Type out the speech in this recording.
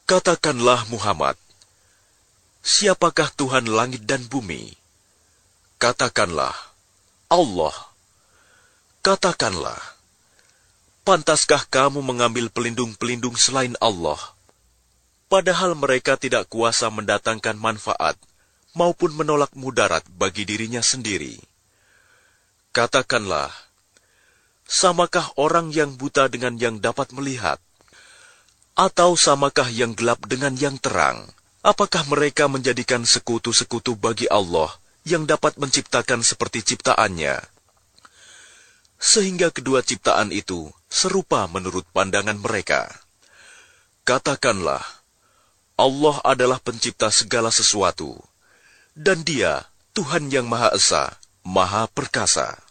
Katakanlah Muhammad, siapakah Tuhan langit dan bumi? Katakanlah, Allah. Katakanlah, pantaskah kamu mengambil pelindung-pelindung selain Allah, padahal mereka tidak kuasa mendatangkan manfaat maupun menolak mudarat bagi dirinya sendiri? Katakanlah, samakah orang yang buta dengan yang dapat melihat? Atau samakah yang gelap dengan yang terang? Apakah mereka menjadikan sekutu-sekutu bagi Allah yang dapat menciptakan seperti ciptaannya? Sehingga kedua ciptaan itu serupa menurut pandangan mereka. Katakanlah, Allah adalah pencipta segala sesuatu, dan Dia Tuhan yang Maha Esa, Maha Perkasa.